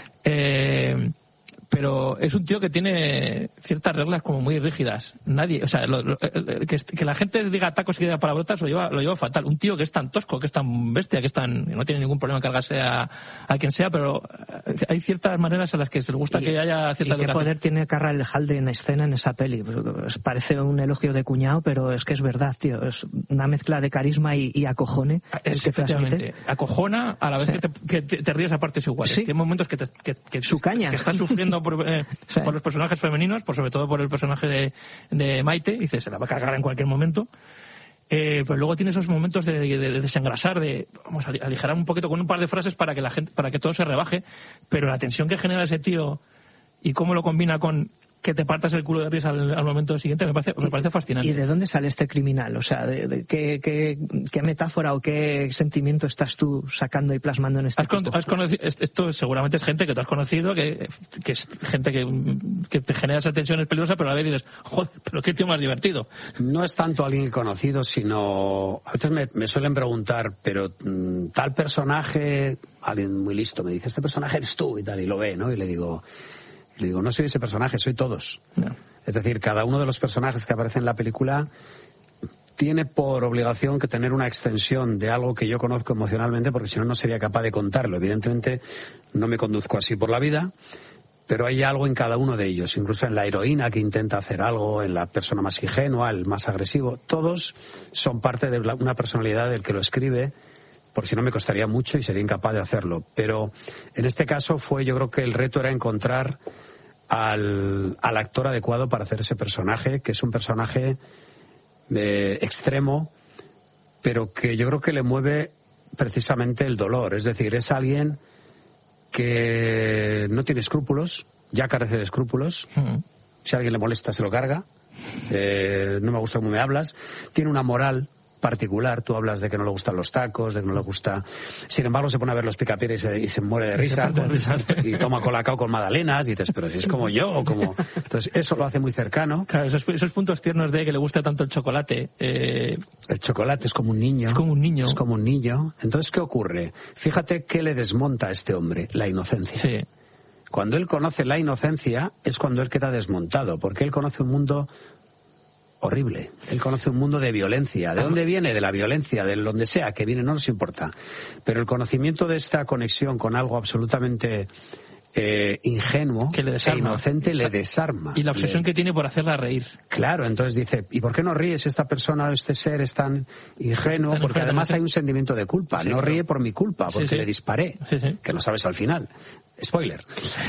Pero es un tío que tiene ciertas reglas como muy rígidas. Nadie, o sea, que la gente diga tacos y diga palabrotas lo lleva fatal. Un tío que es tan tosco, que es tan bestia, que no tiene ningún problema en cargarse a quien sea, pero hay ciertas maneras en las que se le gusta que haya cierta...
¿Y qué poder tiene Carra Alejalde en escena en esa peli? Parece un elogio de cuñado, pero es que es verdad, tío. Es una mezcla de carisma y acojone.
Efectivamente. Acojona a la vez que te ríes a partes iguales.
Sí.
Que hay momentos que
su caña.
Que estás sufriendo por los personajes femeninos, sobre todo por el personaje de Maite, dices, se la va a cargar en cualquier momento. Pero luego tiene esos momentos de desengrasar, vamos a aligerar un poquito con un par de frases para que todo se rebaje, pero la tensión que genera ese tío y cómo lo combina con que te partas el culo de risa al momento siguiente, me parece fascinante.
¿Y de dónde sale este criminal? O sea, ¿qué metáfora o qué sentimiento estás tú sacando y plasmando en este tipo?
Esto seguramente es gente que tú has conocido, que es gente que te genera esa tensión, es peligrosa, pero a la vez dices, joder, pero qué tío más divertido.
No es tanto alguien conocido, sino... A veces me suelen preguntar, pero tal personaje, alguien muy listo me dice, este personaje eres tú y tal, y lo ve, ¿no? Y le digo, no soy ese personaje, soy todos. No. Es decir, cada uno de los personajes que aparece en la película tiene por obligación que tener una extensión de algo que yo conozco emocionalmente, porque si no, no sería capaz de contarlo. Evidentemente, no me conduzco así por la vida, pero hay algo en cada uno de ellos, incluso en la heroína que intenta hacer algo, en la persona más ingenua, el más agresivo. Todos son parte de una personalidad del que lo escribe, porque si no me costaría mucho y sería incapaz de hacerlo. Pero en este caso yo creo que el reto era encontrar al actor adecuado para hacer ese personaje, que es un personaje extremo, pero que yo creo que le mueve precisamente el dolor. Es decir, es alguien que no tiene escrúpulos, ya carece de escrúpulos. Si a alguien le molesta, se lo carga. No me gusta cómo me hablas. Tiene una moral particular. Tú hablas de que no le gustan los tacos, de que no le gusta... Sin embargo, se pone a ver los Picapiedra y se muere de risa. Y toma colacao con magdalenas. Y dices, pero si es como yo o como... Entonces, eso lo hace muy cercano.
Claro, esos puntos tiernos de que le gusta tanto el chocolate.
El chocolate es como un niño.
Es como un niño.
Es como un niño. Entonces, ¿qué ocurre? Fíjate qué le desmonta a este hombre, la inocencia.
Sí.
Cuando él conoce la inocencia es cuando él queda desmontado, porque él conoce un mundo horrible. Él conoce un mundo de violencia. ¿De dónde viene? De la violencia, de donde sea que viene, no nos importa. Pero el conocimiento de esta conexión con algo absolutamente ingenuo e inocente le desarma.
Y la obsesión que tiene por hacerla reír.
Claro, entonces dice, ¿y por qué no ríes? Esta persona, este ser es tan ingenuo, porque además hay un sentimiento de culpa. Sí, no ríe por mi culpa, porque le disparé, que lo sabes al final. Spoiler.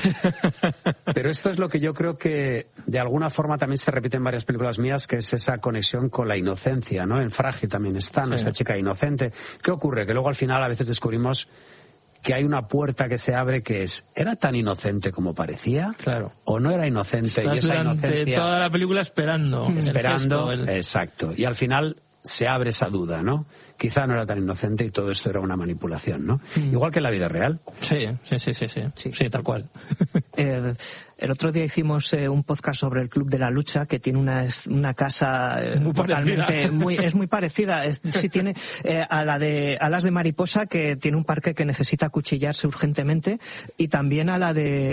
Pero esto es lo que yo creo que de alguna forma también se repite en varias películas mías, que es esa conexión con la inocencia, ¿no? En Frágil también está, ¿no? Esa chica inocente. ¿Qué ocurre? Que luego al final a veces descubrimos que hay una puerta que se abre que es, ¿era tan inocente como parecía?
Claro.
¿O no era inocente?
Estás
y esa inocencia...
toda la película esperando.
Exacto. Y al final se abre esa duda, ¿no? Quizá no era tan inocente y todo esto era una manipulación, ¿no? Igual que en la vida real.
Sí, tal cual.
El otro día hicimos un podcast sobre el Club de la Lucha, que tiene una casa
muy
totalmente es muy parecida. Sí, tiene a la de Alas de Mariposa, que tiene un parque que necesita acuchillarse urgentemente, y también a las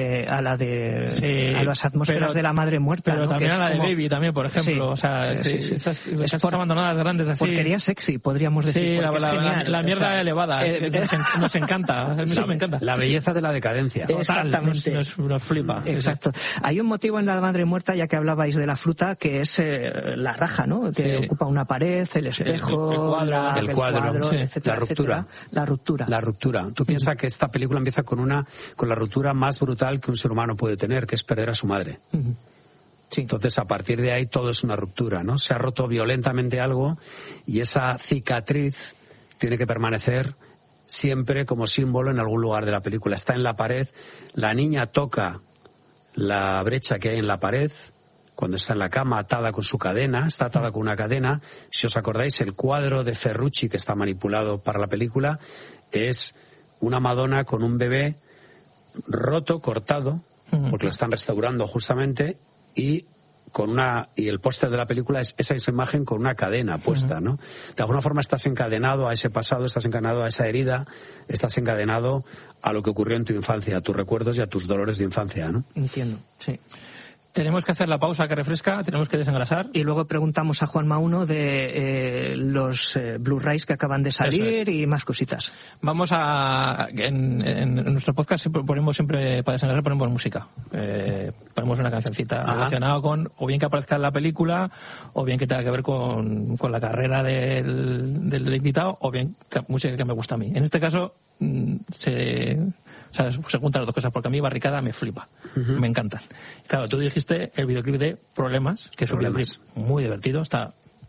atmósferas de la madre muerta.
Pero
¿no?
también a la de Baby también, por ejemplo. O sea, esas abandonadas grandes así.
Porquería sexy, podríamos decir.
Sí, la mierda elevada. Nos encanta. A mí me encanta.
La belleza de la decadencia.
Exactamente.
Nos flipa.
Exacto. Hay un motivo en La madre muerta, ya que hablabais de la fruta, que es la raja, ¿no? Que ocupa una pared, el espejo,
el cuadro,
etcétera, la ruptura.
La ruptura. Tú piensas que esta película empieza con la ruptura más brutal que un ser humano puede tener, que es perder a su madre. Sí. Entonces, a partir de ahí todo es una ruptura, ¿no? Se ha roto violentamente algo y esa cicatriz tiene que permanecer siempre como símbolo en algún lugar de la película. Está en la pared, la niña toca la brecha que hay en la pared cuando está en la cama atada con su cadena, está atada con una cadena. Si os acordáis, el cuadro de Ferrucci que está manipulado para la película es una Madonna con un bebé roto, cortado, porque lo están restaurando justamente, y el póster de la película es esa imagen con una cadena puesta, ¿no? De alguna forma estás encadenado a ese pasado, estás encadenado a esa herida, estás encadenado a lo que ocurrió en tu infancia, a tus recuerdos y a tus dolores de infancia, ¿no?
Entiendo, sí.
Tenemos que hacer la pausa que refresca, tenemos que desengrasar.
Y luego preguntamos a Juan Mauno de los Blu-rays que acaban de salir y más cositas.
Vamos en nuestro podcast siempre para desengrasar ponemos música. Ponemos una cancioncita relacionada con, o bien que aparezca en la película, o bien que tenga que ver con la carrera del invitado, o bien música que me gusta a mí. En este caso, se juntan las dos cosas, porque a mí Barricada me flipa, me encantan. Claro, tú dijiste el videoclip de Problemas, que es un videoclip muy divertido, está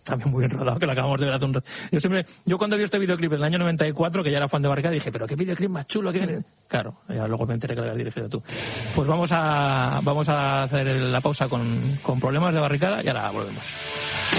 también muy bien rodado, que lo acabamos de ver hace un rato. Yo cuando vi este videoclip en el año 94, que ya era fan de Barricada, dije, pero qué videoclip más chulo que... Claro, ya luego me enteré que lo habías dirigido tú. Pues vamos a hacer la pausa con Problemas de Barricada y ahora volvemos.